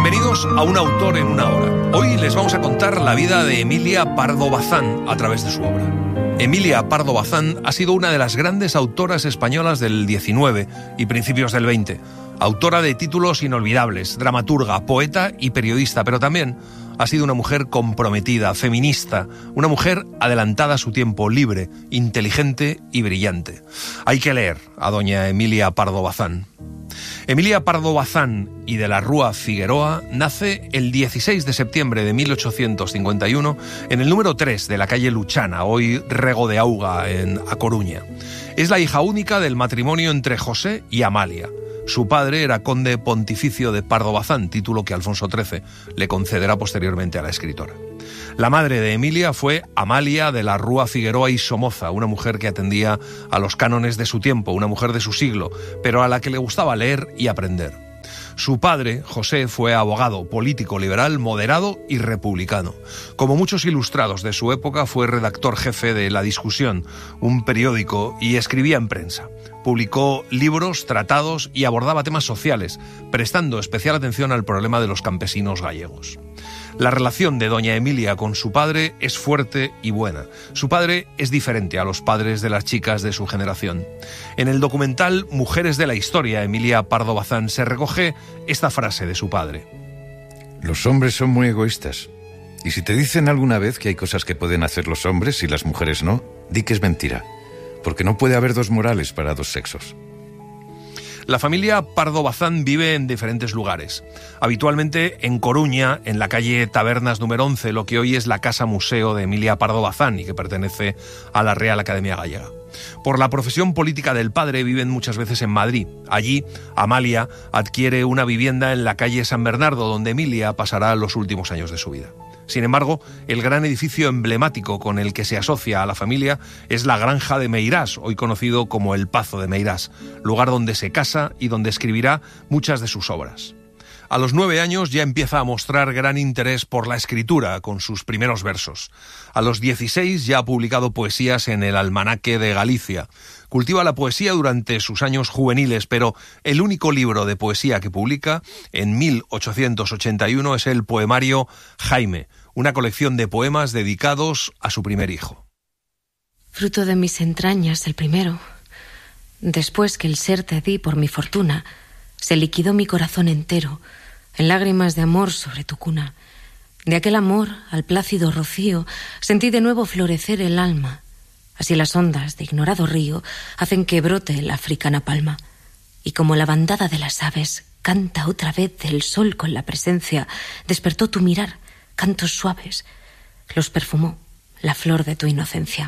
Bienvenidos a Un autor en una hora. Hoy les vamos a contar la vida de Emilia Pardo Bazán a través de su obra. Emilia Pardo Bazán ha sido una de las grandes autoras españolas del XIX y principios del XX. Autora de títulos inolvidables, dramaturga, poeta y periodista, pero también ha sido una mujer comprometida, feminista, una mujer adelantada a su tiempo, libre, inteligente y brillante. Hay que leer a doña Emilia Pardo Bazán. Emilia Pardo Bazán y de la Rúa Figueroa nace el 16 de septiembre de 1851 en el número 3 de la calle Luchana, hoy Rego de Auga, en A Coruña. Es la hija única del matrimonio entre José y Amalia. Su padre era conde pontificio de Pardo Bazán, título que Alfonso XIII le concederá posteriormente a la escritora. La madre de Emilia fue Amalia de la Rúa Figueroa y Somoza, una mujer que atendía a los cánones de su tiempo, una mujer de su siglo, pero a la que le gustaba leer y aprender. Su padre, José, fue abogado, político liberal, moderado y republicano. Como muchos ilustrados de su época, fue redactor jefe de La Discusión, un periódico, y escribía en prensa. Publicó libros, tratados y abordaba temas sociales, prestando especial atención al problema de los campesinos gallegos. La relación de doña Emilia con su padre es fuerte y buena. Su padre es diferente a los padres de las chicas de su generación. En el documental Mujeres de la Historia, Emilia Pardo Bazán, se recoge esta frase de su padre. Los hombres son muy egoístas. Y si te dicen alguna vez que hay cosas que pueden hacer los hombres y las mujeres no, di que es mentira. Porque no puede haber dos morales para dos sexos. La familia Pardo Bazán vive en diferentes lugares. Habitualmente en Coruña, en la calle Tabernas número 11, lo que hoy es la Casa Museo de Emilia Pardo Bazán y que pertenece a la Real Academia Gallega. Por la profesión política del padre viven muchas veces en Madrid. Allí, Amalia adquiere una vivienda en la calle San Bernardo, donde Emilia pasará los últimos años de su vida. Sin embargo, el gran edificio emblemático con el que se asocia a la familia es la Granja de Meirás, hoy conocido como el Pazo de Meirás, lugar donde se casa y donde escribirá muchas de sus obras. A los 9 años ya empieza a mostrar gran interés por la escritura, con sus primeros versos. A los 16 ya ha publicado poesías en el Almanaque de Galicia. Cultiva la poesía durante sus años juveniles, pero el único libro de poesía que publica, en 1881, es el poemario Jaime, una colección de poemas dedicados a su primer hijo. Fruto de mis entrañas, el primero. Después que el ser te di por mi fortuna, se liquidó mi corazón entero en lágrimas de amor sobre tu cuna. De aquel amor, al plácido rocío, sentí de nuevo florecer el alma. Así las ondas de ignorado río hacen que brote la africana palma. Y como la bandada de las aves canta otra vez del sol con la presencia, despertó tu mirar, cantos suaves, los perfumó la flor de tu inocencia.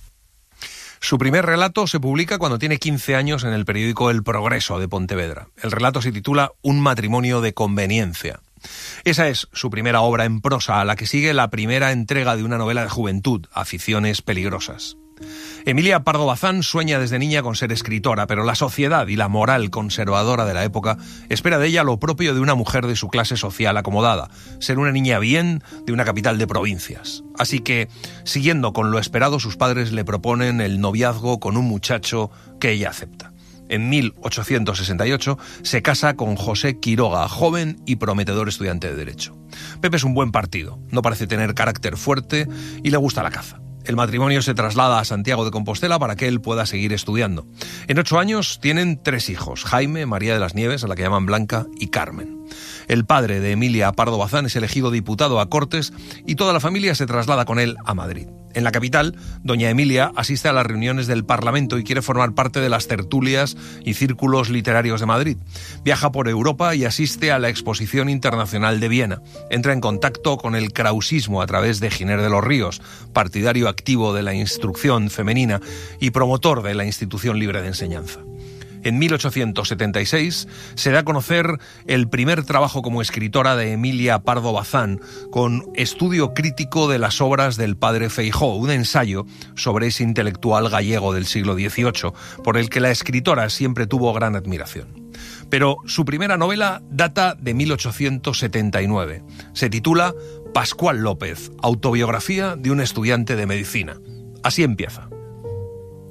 Su primer relato se publica cuando tiene 15 años en el periódico El Progreso de Pontevedra. El relato se titula Un matrimonio de conveniencia. Esa es su primera obra en prosa, a la que sigue la primera entrega de una novela de juventud, Aficiones peligrosas. Emilia Pardo Bazán sueña desde niña con ser escritora, pero la sociedad y la moral conservadora de la época espera de ella lo propio de una mujer de su clase social acomodada, ser una niña bien de una capital de provincias. Así que, siguiendo con lo esperado, sus padres le proponen el noviazgo con un muchacho que ella acepta. En 1868 se casa con José Quiroga, joven y prometedor estudiante de Derecho. Pepe es un buen partido, no parece tener carácter fuerte y le gusta la caza. El matrimonio se traslada a Santiago de Compostela para que él pueda seguir estudiando. En 8 años tienen 3 hijos, Jaime, María de las Nieves, a la que llaman Blanca, y Carmen. El padre de Emilia Pardo Bazán es elegido diputado a Cortes y toda la familia se traslada con él a Madrid. En la capital, doña Emilia asiste a las reuniones del Parlamento y quiere formar parte de las tertulias y círculos literarios de Madrid. Viaja por Europa y asiste a la Exposición Internacional de Viena. Entra en contacto con el krausismo a través de Giner de los Ríos, partidario activo de la instrucción femenina y promotor de la institución libre de enseñanza. En 1876 se da a conocer el primer trabajo como escritora de Emilia Pardo Bazán, con estudio crítico de las obras del padre Feijóo, un ensayo sobre ese intelectual gallego del siglo XVIII, por el que la escritora siempre tuvo gran admiración. Pero su primera novela data de 1879. Se titula Pascual López, autobiografía de un estudiante de medicina. Así empieza.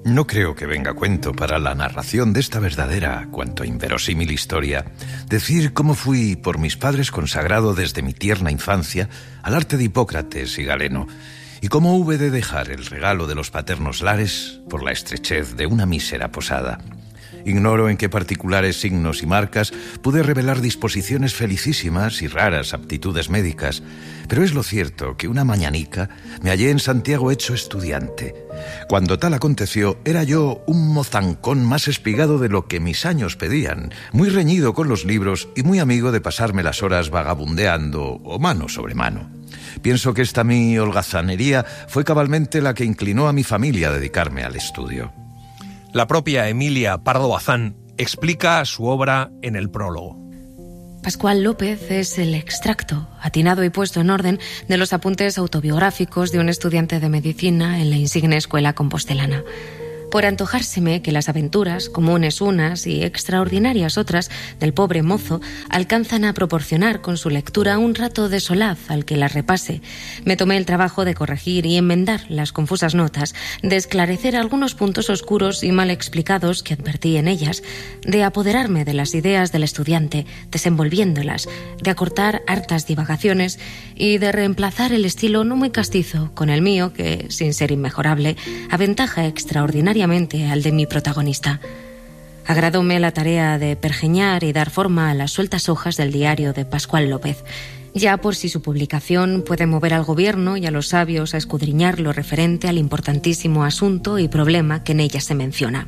No creo que venga a cuento para la narración de esta verdadera, cuanto inverosímil historia, decir cómo fui por mis padres consagrado desde mi tierna infancia al arte de Hipócrates y Galeno, y cómo hube de dejar el regalo de los paternos lares por la estrechez de una mísera posada. Ignoro en qué particulares signos y marcas pude revelar disposiciones felicísimas y raras aptitudes médicas, pero es lo cierto que una mañanica me hallé en Santiago hecho estudiante. Cuando tal aconteció, era yo un mozancón más espigado de lo que mis años pedían, muy reñido con los libros y muy amigo de pasarme las horas vagabundeando o mano sobre mano. Pienso que esta mi holgazanería fue cabalmente la que inclinó a mi familia a dedicarme al estudio. La propia Emilia Pardo Bazán explica su obra en el prólogo. Pascual López es el extracto, atinado y puesto en orden, de los apuntes autobiográficos de un estudiante de medicina en la insigne escuela compostelana. Por antojárseme que las aventuras, comunes unas y extraordinarias otras, del pobre mozo, alcanzan a proporcionar con su lectura un rato de solaz al que las repase, me tomé el trabajo de corregir y enmendar las confusas notas, de esclarecer algunos puntos oscuros y mal explicados que advertí en ellas, de apoderarme de las ideas del estudiante, desenvolviéndolas, de acortar hartas divagaciones y de reemplazar el estilo no muy castizo con el mío que, sin ser inmejorable, aventaja extraordinariamente al de mi protagonista. Agradóme la tarea de pergeñar y dar forma a las sueltas hojas del diario de Pascual López, ya por si su publicación puede mover al gobierno y a los sabios a escudriñar lo referente al importantísimo asunto y problema que en ella se menciona.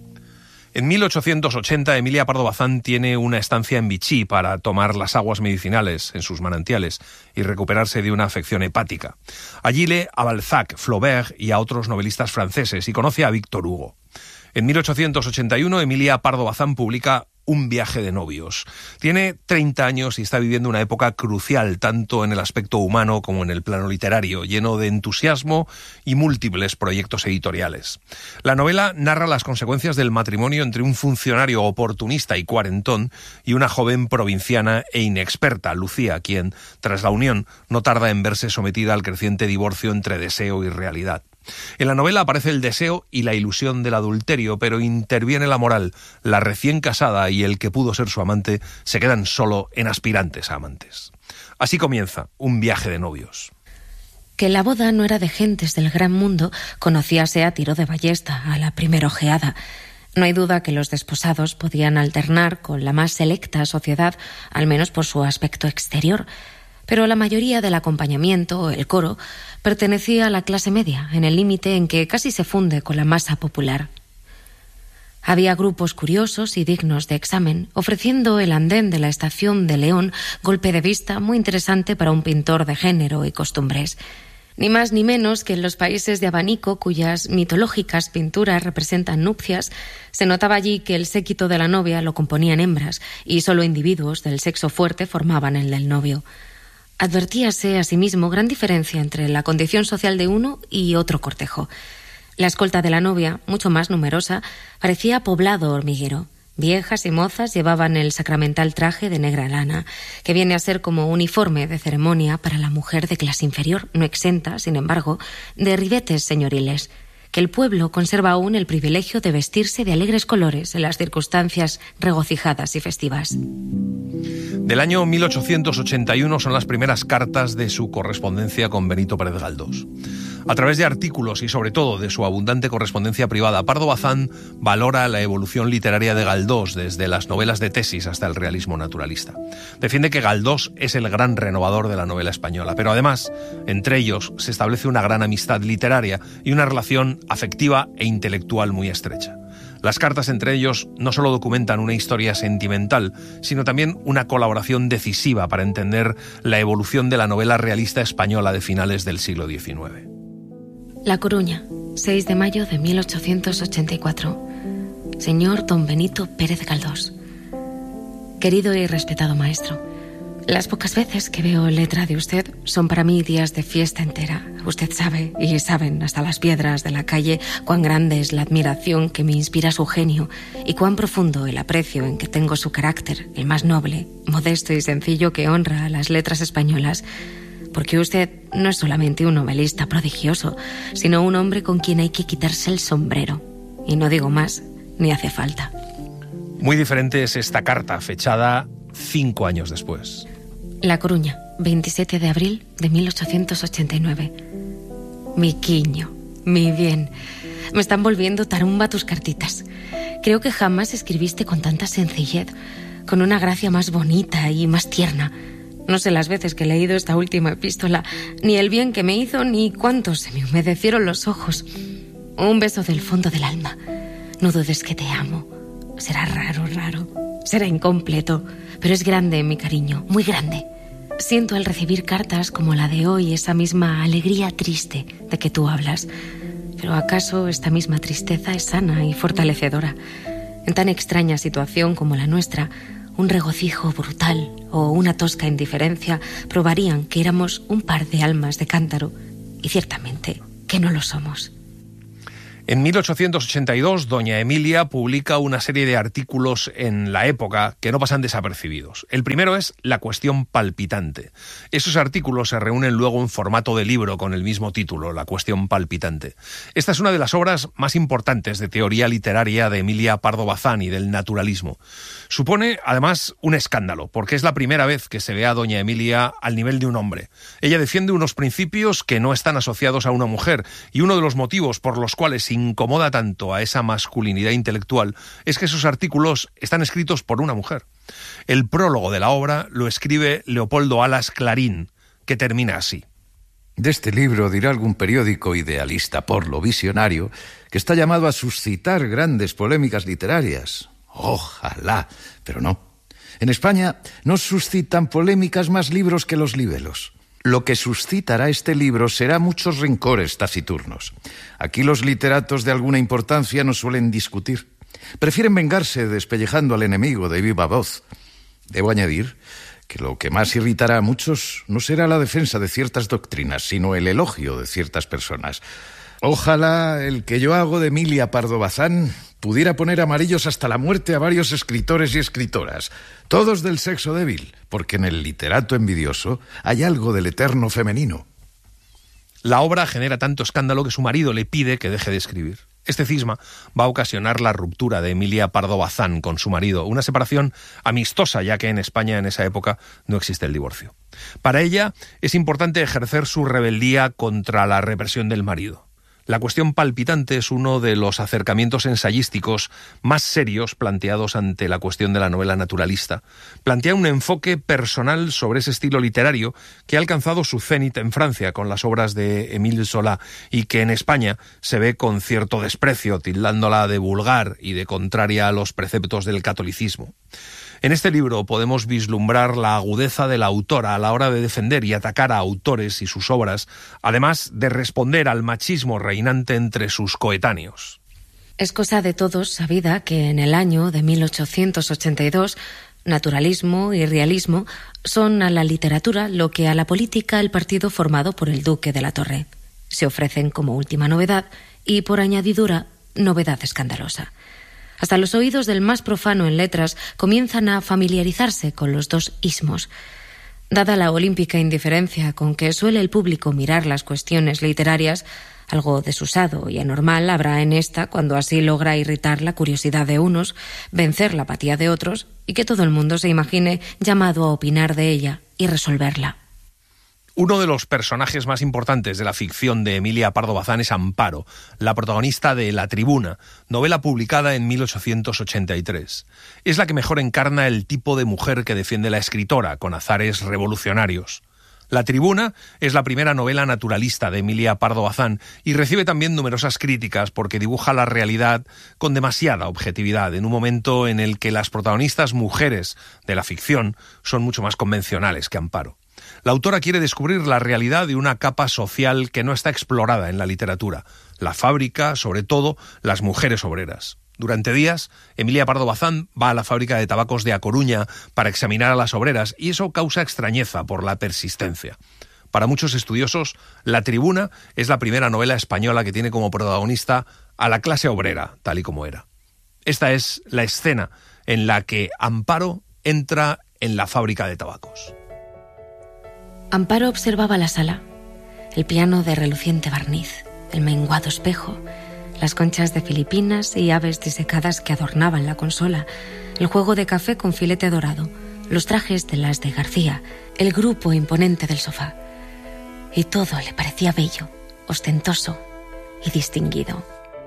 En 1880, Emilia Pardo Bazán tiene una estancia en Vichy para tomar las aguas medicinales en sus manantiales y recuperarse de una afección hepática. Allí lee a Balzac, Flaubert y a otros novelistas franceses y conoce a Víctor Hugo. En 1881, Emilia Pardo Bazán publica Un viaje de novios. Tiene 30 años y está viviendo una época crucial, tanto en el aspecto humano como en el plano literario, lleno de entusiasmo y múltiples proyectos editoriales. La novela narra las consecuencias del matrimonio entre un funcionario oportunista y cuarentón y una joven provinciana e inexperta, Lucía, quien, tras la unión, no tarda en verse sometida al creciente divorcio entre deseo y realidad. En la novela aparece el deseo y la ilusión del adulterio, pero interviene la moral. La recién casada y el que pudo ser su amante se quedan solo en aspirantes a amantes. Así comienza Un viaje de novios. Que la boda no era de gentes del gran mundo conocíase a tiro de ballesta, a la primera ojeada. No hay duda que los desposados podían alternar con la más selecta sociedad, al menos por su aspecto exterior. Pero la mayoría del acompañamiento, el coro, pertenecía a la clase media, en el límite en que casi se funde con la masa popular. Había grupos curiosos y dignos de examen, ofreciendo el andén de la estación de León, golpe de vista muy interesante para un pintor de género y costumbres. Ni más ni menos que en los países de abanico, cuyas mitológicas pinturas representan nupcias, se notaba allí que el séquito de la novia lo componían hembras y solo individuos del sexo fuerte formaban el del novio. Advertíase asimismo gran diferencia entre la condición social de uno y otro cortejo. La escolta de la novia, mucho más numerosa, parecía poblado hormiguero. Viejas y mozas llevaban el sacramental traje de negra lana, que viene a ser como uniforme de ceremonia para la mujer de clase inferior, no exenta, sin embargo, de ribetes señoriles, que el pueblo conserva aún el privilegio de vestirse de alegres colores en las circunstancias regocijadas y festivas. Del año 1881 son las primeras cartas de su correspondencia con Benito Pérez Galdós. A través de artículos y sobre todo de su abundante correspondencia privada, Pardo Bazán valora la evolución literaria de Galdós desde las novelas de tesis hasta el realismo naturalista. Defiende que Galdós es el gran renovador de la novela española, pero además, entre ellos, se establece una gran amistad literaria y una relación afectiva e intelectual muy estrecha. Las cartas entre ellos no solo documentan una historia sentimental, sino también una colaboración decisiva para entender la evolución de la novela realista española de finales del siglo XIX. La Coruña, 6 de mayo de 1884. Señor don Benito Pérez Galdós. Querido y respetado maestro, las pocas veces que veo letra de usted son para mí días de fiesta entera. Usted sabe, y saben hasta las piedras de la calle, cuán grande es la admiración que me inspira su genio y cuán profundo el aprecio en que tengo su carácter, el más noble, modesto y sencillo que honra a las letras españolas, porque usted no es solamente un novelista prodigioso, sino un hombre con quien hay que quitarse el sombrero. y no digo más, ni hace falta. Muy diferente es esta carta, fechada 5 años después. La Coruña, 27 de abril de 1889. Mi quiño, mi bien, me están volviendo tarumba tus cartitas. Creo que jamás escribiste con tanta sencillez, con una gracia más bonita y más tierna. No sé las veces que he leído esta última epístola, ni el bien que me hizo, ni cuánto se me humedecieron los ojos. Un beso del fondo del alma. No dudes que te amo. Será raro, será incompleto, pero es grande mi cariño, muy grande. Siento al recibir cartas como la de hoy esa misma alegría triste de que tú hablas. Pero ¿acaso esta misma tristeza es sana y fortalecedora? En tan extraña situación como la nuestra, un regocijo brutal o una tosca indiferencia probarían que éramos un par de almas de cántaro, y ciertamente que no lo somos. En 1882, doña Emilia publica una serie de artículos en La Época que no pasan desapercibidos. El primero es La cuestión palpitante. Esos artículos se reúnen luego en formato de libro con el mismo título, La cuestión palpitante. Esta es una de las obras más importantes de teoría literaria de Emilia Pardo Bazán y del naturalismo. Supone, además, un escándalo, porque es la primera vez que se ve a doña Emilia al nivel de un hombre. Ella defiende unos principios que no están asociados a una mujer, y uno de los motivos por los cuales incomoda tanto a esa masculinidad intelectual es que esos artículos están escritos por una mujer. El prólogo de la obra lo escribe Leopoldo Alas Clarín, que termina así. De este libro dirá algún periódico idealista por lo visionario que está llamado a suscitar grandes polémicas literarias. Ojalá, pero no. En España no suscitan polémicas más libros que los libelos. Lo que suscitará este libro será muchos rencores taciturnos. Aquí los literatos de alguna importancia no suelen discutir. Prefieren vengarse despellejando al enemigo de viva voz. Debo añadir que lo que más irritará a muchos no será la defensa de ciertas doctrinas, sino el elogio de ciertas personas. Ojalá el que yo hago de Emilia Pardo Bazán pudiera poner amarillos hasta la muerte a varios escritores y escritoras, todos del sexo débil, porque en el literato envidioso hay algo del eterno femenino. La obra genera tanto escándalo que su marido le pide que deje de escribir. Este cisma va a ocasionar la ruptura de Emilia Pardo Bazán con su marido, una separación amistosa, ya que en España en esa época no existe el divorcio. Para ella es importante ejercer su rebeldía contra la represión del marido. La cuestión palpitante es uno de los acercamientos ensayísticos más serios planteados ante la cuestión de la novela naturalista. Plantea un enfoque personal sobre ese estilo literario que ha alcanzado su cénit en Francia con las obras de Émile Zola y que en España se ve con cierto desprecio, tildándola de vulgar y de contraria a los preceptos del catolicismo. En este libro podemos vislumbrar la agudeza de la autora a la hora de defender y atacar a autores y sus obras, además de responder al machismo reinante entre sus coetáneos. Es cosa de todos sabida que en el año de 1882 naturalismo y realismo son a la literatura lo que a la política el partido formado por el duque de la Torre. Se ofrecen como última novedad y, por añadidura, novedad escandalosa. Hasta los oídos del más profano en letras comienzan a familiarizarse con los dos ismos. Dada la olímpica indiferencia con que suele el público mirar las cuestiones literarias, algo desusado y anormal habrá en esta cuando así logra irritar la curiosidad de unos, vencer la apatía de otros y que todo el mundo se imagine llamado a opinar de ella y resolverla. Uno de los personajes más importantes de la ficción de Emilia Pardo Bazán es Amparo, la protagonista de La Tribuna, novela publicada en 1883. Es la que mejor encarna el tipo de mujer que defiende la escritora, con azares revolucionarios. La Tribuna es la primera novela naturalista de Emilia Pardo Bazán y recibe también numerosas críticas porque dibuja la realidad con demasiada objetividad, en un momento en el que las protagonistas mujeres de la ficción son mucho más convencionales que Amparo. La autora quiere descubrir la realidad de una capa social que no está explorada en la literatura, la fábrica, sobre todo las mujeres obreras. Durante días, Emilia Pardo Bazán va a la fábrica de tabacos de A Coruña para examinar a las obreras y eso causa extrañeza por la persistencia. Para muchos estudiosos, La Tribuna es la primera novela española que tiene como protagonista a la clase obrera, tal y como era. Esta es la escena en la que Amparo entra en la fábrica de tabacos. Amparo observaba la sala, el piano de reluciente barniz, el menguado espejo, las conchas de Filipinas y aves disecadas que adornaban la consola, el juego de café con filete dorado, los trajes de las de García, el grupo imponente del sofá. Y todo le parecía bello, ostentoso y distinguido.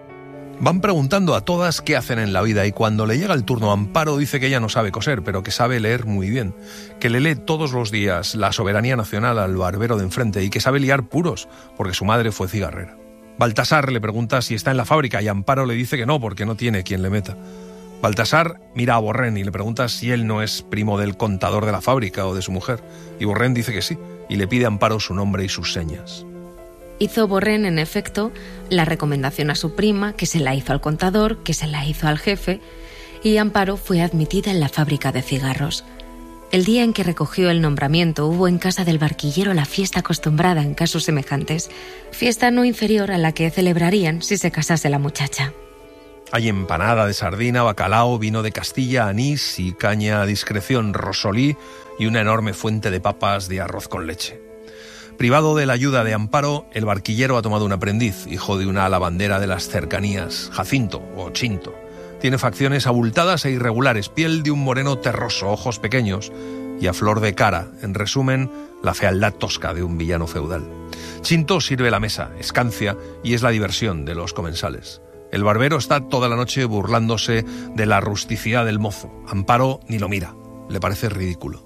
Van preguntando a todas qué hacen en la vida y cuando le llega el turno a Amparo dice que ella no sabe coser, pero que sabe leer muy bien, que le lee todos los días La soberanía nacional al barbero de enfrente y que sabe liar puros, porque su madre fue cigarrera. Baltasar le pregunta si está en la fábrica y Amparo le dice que no, porque no tiene quien le meta. Baltasar mira a Borrén y le pregunta si él no es primo del contador de la fábrica o de su mujer, y Borrén dice que sí, y le pide a Amparo su nombre y sus señas. Hizo Borrén, en efecto, la recomendación a su prima, que se la hizo al contador, que se la hizo al jefe, y Amparo fue admitida en la fábrica de cigarros. El día en que recogió el nombramiento hubo en casa del barquillero la fiesta acostumbrada en casos semejantes, fiesta no inferior a la que celebrarían si se casase la muchacha. Hay empanada de sardina, bacalao, vino de Castilla, anís y caña a discreción, rosolí y una enorme fuente de papas de arroz con leche. Privado de la ayuda de Amparo, el barquillero ha tomado un aprendiz, hijo de una lavandera de las cercanías, Jacinto o Chinto. Tiene facciones abultadas e irregulares, piel de un moreno terroso, ojos pequeños y a flor de cara, en resumen, la fealdad tosca de un villano feudal. Chinto sirve la mesa, escancia y es la diversión de los comensales. El barbero está toda la noche burlándose de la rusticidad del mozo. Amparo ni lo mira, le parece ridículo.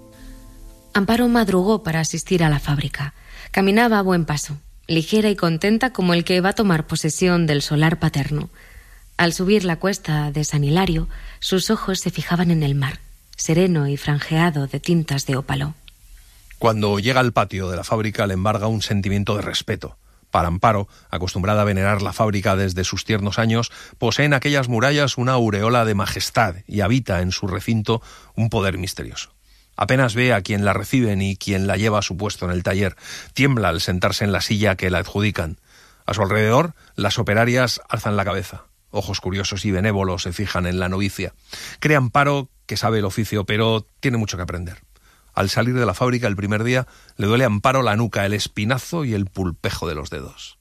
Amparo madrugó para asistir a la fábrica. Caminaba a buen paso, ligera y contenta como el que va a tomar posesión del solar paterno. Al subir la cuesta de San Hilario, sus ojos se fijaban en el mar, sereno y franjeado de tintas de ópalo. Cuando llega al patio de la fábrica le embarga un sentimiento de respeto. Para Amparo, acostumbrada a venerar la fábrica desde sus tiernos años, posee en aquellas murallas una aureola de majestad y habita en su recinto un poder misterioso. Apenas ve a quien la recibe ni quien la lleva a su puesto en el taller. Tiembla al sentarse en la silla que la adjudican. A su alrededor, las operarias alzan la cabeza. Ojos curiosos y benévolos se fijan en la novicia. Cree Amparo que sabe el oficio, pero tiene mucho que aprender. Al salir de la fábrica el primer día, le duele a Amparo la nuca, el espinazo y el pulpejo de los dedos.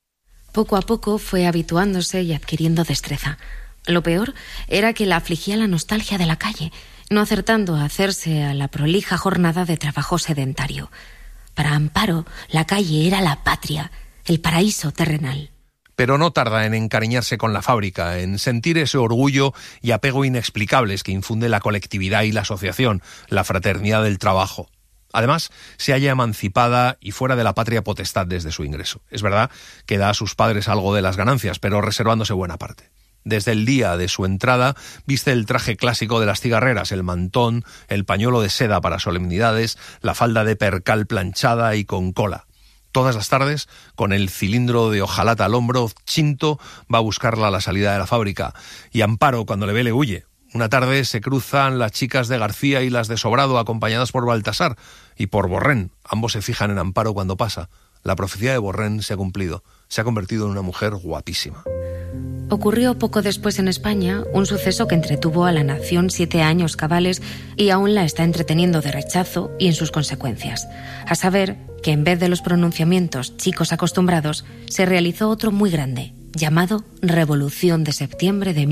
Poco a poco fue habituándose y adquiriendo destreza. Lo peor era que la afligía la nostalgia de la calle, no acertando a hacerse a la prolija jornada de trabajo sedentario. Para Amparo, la calle era la patria, el paraíso terrenal. Pero no tarda en encariñarse con la fábrica, en sentir ese orgullo y apego inexplicables que infunde la colectividad y la asociación, la fraternidad del trabajo. Además, se halla emancipada y fuera de la patria potestad desde su ingreso. Es verdad que da a sus padres algo de las ganancias, pero reservándose buena parte. Desde el día de su entrada viste el traje clásico de las cigarreras, el mantón, el pañuelo de seda para solemnidades, la falda de percal planchada y con cola. Todas las tardes, con el cilindro de hojalata al hombro, Chinto va a buscarla a la salida de la fábrica. Y Amparo, cuando le ve, le huye. Una tarde se cruzan las chicas de García y las de Sobrado, acompañadas por Baltasar y por Borrén. Ambos se fijan en Amparo cuando pasa. La profecía de Borrén se ha cumplido. Se ha convertido en una mujer guapísima. Ocurrió poco después en España un suceso que entretuvo a la nación 7 años cabales y aún la está entreteniendo de rechazo y en sus consecuencias. A saber que en vez de los pronunciamientos chicos acostumbrados, se realizó otro muy grande, llamado Revolución de Septiembre de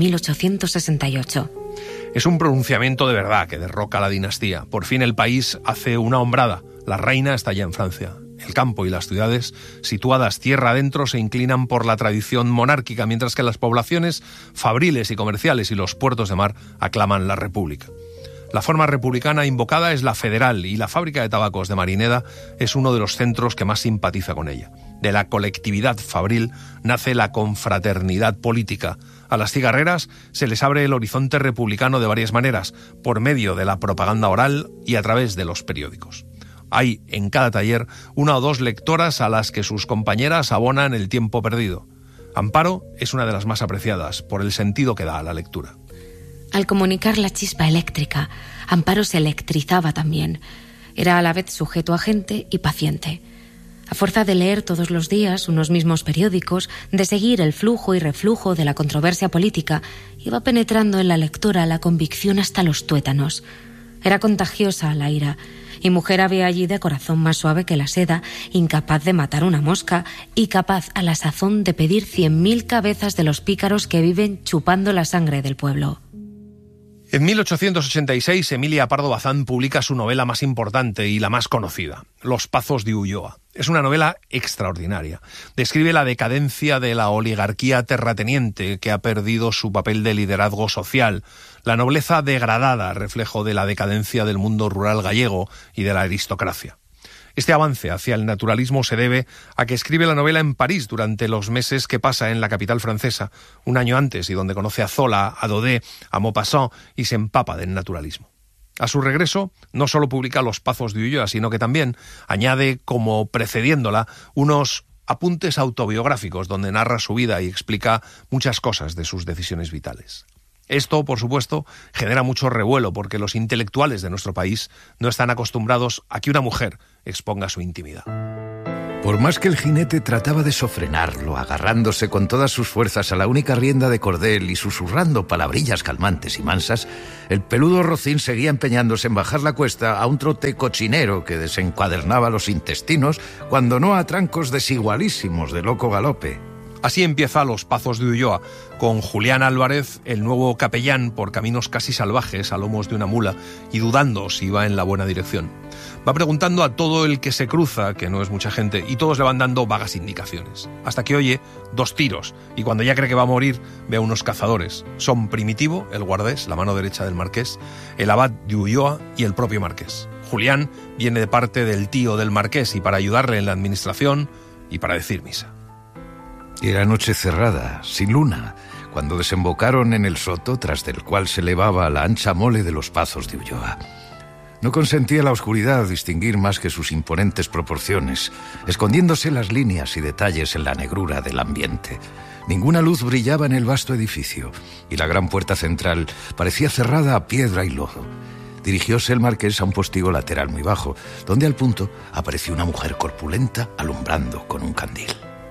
1868. Es un pronunciamiento de verdad que derroca la dinastía. Por fin el país hace una hombrada. La reina está ya en Francia. El campo y las ciudades, situadas tierra adentro, se inclinan por la tradición monárquica, mientras que las poblaciones fabriles y comerciales y los puertos de mar aclaman la república. La forma republicana invocada es la federal y la fábrica de tabacos de Marineda es uno de los centros que más simpatiza con ella. De la colectividad fabril nace la confraternidad política. A las cigarreras se les abre el horizonte republicano de varias maneras, por medio de la propaganda oral y a través de los periódicos. Hay en cada taller 1 o 2 lectoras a las que sus compañeras abonan el tiempo perdido. Amparo es una de las más apreciadas por el sentido que da a la lectura. Al comunicar la chispa eléctrica, Amparo se electrizaba también. Era a la vez sujeto agente y paciente. A fuerza de leer todos los días unos mismos periódicos, de seguir el flujo y reflujo de la controversia política, iba penetrando en la lectora la convicción hasta los tuétanos. Era contagiosa la ira, Y mujer había allí de corazón más suave que la seda, incapaz de matar una mosca y capaz a la sazón de pedir 100.000 cabezas de los pícaros que viven chupando la sangre del pueblo. En 1886, Emilia Pardo Bazán publica su novela más importante y la más conocida, Los Pazos de Ulloa. Es una novela extraordinaria. Describe la decadencia de la oligarquía terrateniente que ha perdido su papel de liderazgo social, la nobleza degradada, reflejo de la decadencia del mundo rural gallego y de la aristocracia. Este avance hacia el naturalismo se debe a que escribe la novela en París durante los meses que pasa en la capital francesa, un año antes, y donde conoce a Zola, a Daudet, a Maupassant y se empapa del naturalismo. A su regreso, no solo publica Los Pazos de Ulloa, sino que también añade, como precediéndola, unos apuntes autobiográficos donde narra su vida y explica muchas cosas de sus decisiones vitales. Esto, por supuesto, genera mucho revuelo porque los intelectuales de nuestro país no están acostumbrados a que una mujer exponga su intimidad. Por más que el jinete trataba de sofrenarlo, agarrándose con todas sus fuerzas a la única rienda de cordel y susurrando palabrillas calmantes y mansas, el peludo rocín seguía empeñándose en bajar la cuesta a un trote cochinero que desencuadernaba los intestinos, cuando no a trancos desigualísimos de loco galope. Así empieza Los Pazos de Ulloa, con Julián Álvarez, el nuevo capellán, por caminos casi salvajes a lomos de una mula y dudando si va en la buena dirección. Va preguntando a todo el que se cruza, que no es mucha gente, y todos le van dando vagas indicaciones, hasta que oye 2 tiros, y cuando ya cree que va a morir, ve a unos cazadores. Son Primitivo, el guardés, la mano derecha del marqués, el abad de Ulloa y el propio marqués. Julián viene de parte del tío del marqués y para ayudarle en la administración y para decir misa. Era noche cerrada, sin luna, cuando desembocaron en el soto tras del cual se elevaba la ancha mole de Los Pazos de Ulloa. No consentía la oscuridad distinguir más que sus imponentes proporciones, escondiéndose las líneas y detalles en la negrura del ambiente. Ninguna luz brillaba en el vasto edificio, y la gran puerta central parecía cerrada a piedra y lodo. Dirigióse el marqués a un postigo lateral muy bajo, donde al punto apareció una mujer corpulenta alumbrando con un candil.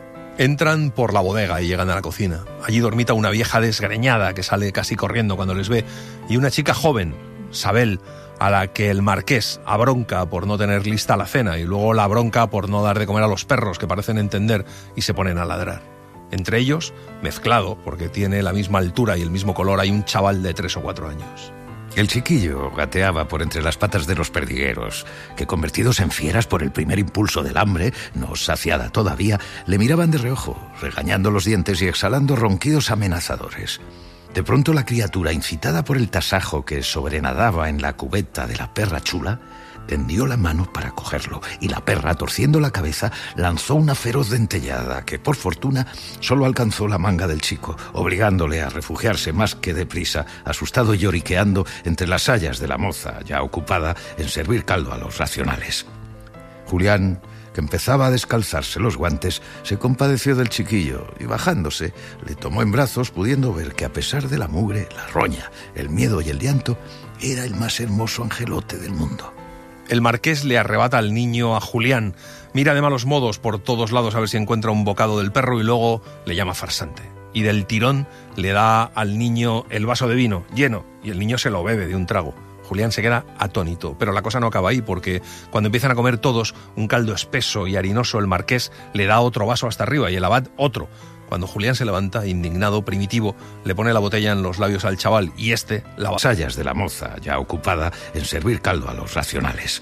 Entran por la bodega y llegan a la cocina. Allí dormita una vieja desgreñada que sale casi corriendo cuando les ve, y una chica joven, Sabel, a la que el marqués abronca por no tener lista la cena y luego la bronca por no dar de comer a los perros, que parecen entender y se ponen a ladrar. Entre ellos, mezclado, porque tiene la misma altura y el mismo color, hay un chaval de 3 o 4 años. El chiquillo gateaba por entre las patas de los perdigueros, que convertidos en fieras por el primer impulso del hambre, no saciada todavía, le miraban de reojo, regañando los dientes y exhalando ronquidos amenazadores. De pronto la criatura, incitada por el tasajo que sobrenadaba en la cubeta de la perra chula, tendió la mano para cogerlo, y la perra, torciendo la cabeza, lanzó una feroz dentellada que, por fortuna, solo alcanzó la manga del chico, obligándole a refugiarse más que deprisa, asustado y lloriqueando entre las sayas de la moza, ya ocupada en servir caldo a los racionales. Julián, que empezaba a descalzarse los guantes, se compadeció del chiquillo y, bajándose, le tomó en brazos, pudiendo ver que, a pesar de la mugre, la roña, el miedo y el llanto, era el más hermoso angelote del mundo. El marqués le arrebata al niño a Julián, mira de malos modos por todos lados a ver si encuentra un bocado del perro y luego le llama farsante. Y del tirón le da al niño el vaso de vino lleno y el niño se lo bebe de un trago. Julián se queda atónito, pero la cosa no acaba ahí porque cuando empiezan a comer todos un caldo espeso y harinoso, el marqués le da otro vaso hasta arriba y el abad otro. Cuando Julián se levanta, indignado, Primitivo, le pone la botella en los labios al chaval y las sayas de la moza, ya ocupada en servir caldo a los racionales.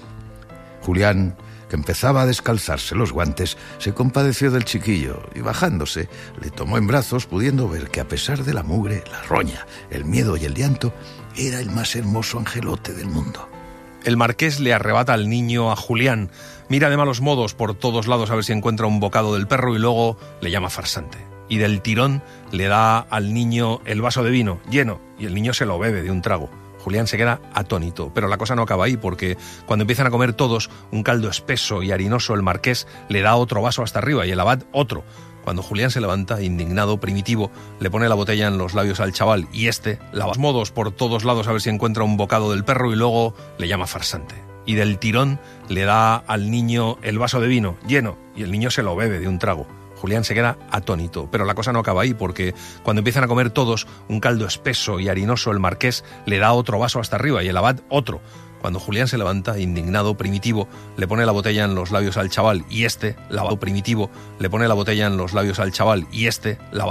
Julián, que empezaba a descalzarse los guantes, se compadeció del chiquillo y, bajándose, le tomó en brazos, pudiendo ver que, a pesar de la mugre, la roña, el miedo y el llanto, era el más hermoso angelote del mundo. El marqués le arrebata al niño a Julián, mira de malos modos por todos lados a ver si encuentra un bocado del perro y luego le llama farsante. Y del tirón le da al niño el vaso de vino lleno y el niño se lo bebe de un trago. Julián se queda atónito, pero la cosa no acaba ahí porque cuando empiezan a comer todos un caldo espeso y harinoso, el marqués le da otro vaso hasta arriba y el abad otro. Cuando Julián se levanta, indignado, Primitivo, le pone la botella en los labios al chaval y las modos por todos lados a ver si encuentra un bocado del perro y luego le llama farsante. Y del tirón le da al niño el vaso de vino lleno y el niño se lo bebe de un trago. Julián se queda atónito, pero la cosa no acaba ahí, porque cuando empiezan a comer todos un caldo espeso y harinoso, el marqués le da otro vaso hasta arriba y el abad otro. Cuando Julián se levanta, indignado, Primitivo le pone la botella en los labios al chaval y lavado Primitivo le pone la botella en los labios al chaval y lavado